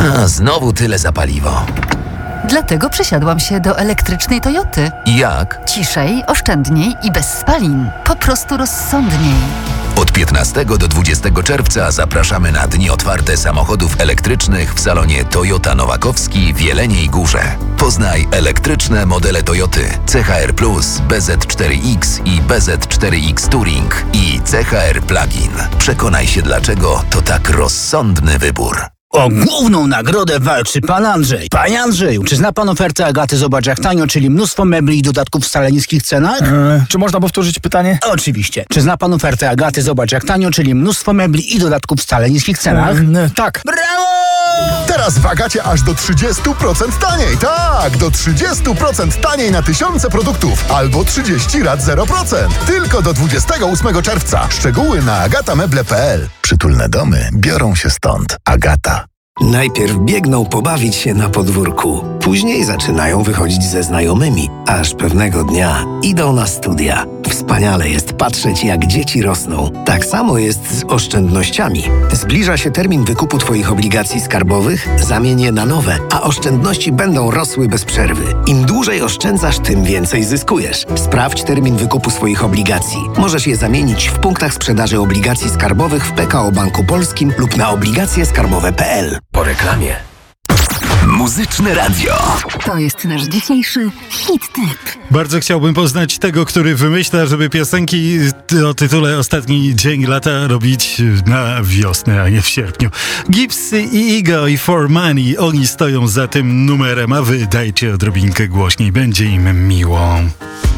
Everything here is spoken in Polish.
A, znowu tyle za paliwo. Dlatego przesiadłam się do elektrycznej Toyoty. I jak? Ciszej, oszczędniej i bez spalin. Po prostu rozsądniej. Od 15 do 20 czerwca zapraszamy na dni otwarte samochodów elektrycznych w salonie Toyota Nowakowski w Jeleniej Górze. Poznaj elektryczne modele Toyoty CHR+, BZ4X i BZ4X Touring i CHR Plug-in. Przekonaj się, dlaczego to tak rozsądny wybór. O główną nagrodę walczy pan Andrzej. Panie Andrzeju, czy zna pan ofertę Agaty Zobacz jak tanio, czyli mnóstwo mebli i dodatków w wcale niskich cenach? Czy można powtórzyć pytanie? Oczywiście. Czy zna pan ofertę Agaty Zobacz jak tanio, czyli mnóstwo mebli i dodatków w wcale niskich cenach? Tak. Brawo! Teraz w Agacie aż do 30% taniej. Tak, do 30% taniej na tysiące produktów. Albo 30 rat 0%. Tylko do 28 czerwca. Szczegóły na agatameble.pl. Przytulne domy biorą się stąd. Agata. Najpierw biegną pobawić się na podwórku, później zaczynają wychodzić ze znajomymi, aż pewnego dnia idą na studia. Wspaniale jest patrzeć, jak dzieci rosną. Tak samo jest z oszczędnościami. Zbliża się termin wykupu Twoich obligacji skarbowych, zamień je na nowe, a oszczędności będą rosły bez przerwy. Im dłużej oszczędzasz, tym więcej zyskujesz. Sprawdź termin wykupu swoich obligacji. Możesz je zamienić w punktach sprzedaży obligacji skarbowych w PKO Banku Polskim lub na obligacjeskarbowe.pl. Po reklamie. Muzyczne radio. To jest nasz dzisiejszy hit tip. Bardzo chciałbym poznać tego, który wymyśla, żeby piosenki o tytule Ostatni dzień lata robić na wiosnę, a nie w sierpniu. Gibbs i Ego i For Money, oni stoją za tym numerem, a wy dajcie odrobinkę głośniej, będzie im miło.